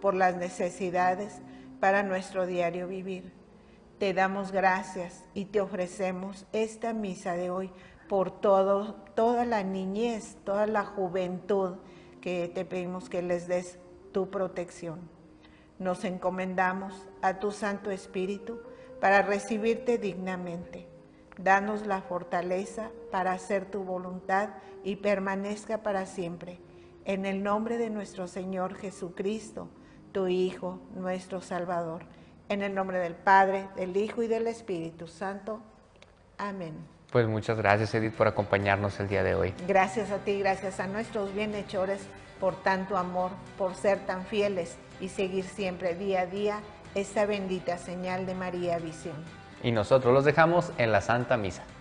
por las necesidades para nuestro diario vivir. Te damos gracias y te ofrecemos esta misa de hoy por toda la niñez, toda la juventud, que te pedimos que les des tu protección. Nos encomendamos a tu Santo Espíritu para recibirte dignamente. Danos la fortaleza para hacer tu voluntad y permanezca para siempre. En el nombre de nuestro Señor Jesucristo, tu Hijo, nuestro Salvador. En el nombre del Padre, del Hijo y del Espíritu Santo. Amén. Pues muchas gracias, Edith, por acompañarnos el día de hoy. Gracias a ti, gracias a nuestros bienhechores por tanto amor, por ser tan fieles y seguir siempre día a día esta bendita señal de María Visión. Y nosotros los dejamos en la Santa Misa.